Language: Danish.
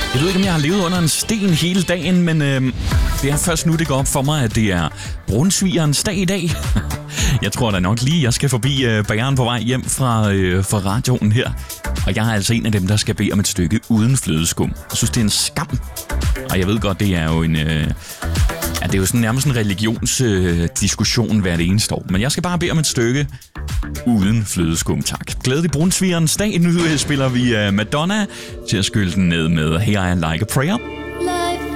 Jeg ved ikke, om jeg har levet under en sten hele dagen, men det er først nu, det går op for mig, at det er brunsvigerens dag i dag. Jeg tror da nok lige, jeg skal forbi bageren på vej hjem fra radioen her. Og jeg er altså en af dem, der skal bede om et stykke uden flødeskum. Jeg synes, det er en skam. Og jeg ved godt, det er jo en... det er jo sådan nærmest en religionsdiskussion hvert eneste år. Men jeg skal bare bede om et stykke uden flødeskum, tak. Glædelig brunsvigerens dag. Nu spiller vi Madonna til at skylde den ned med Hey I Like a Prayer.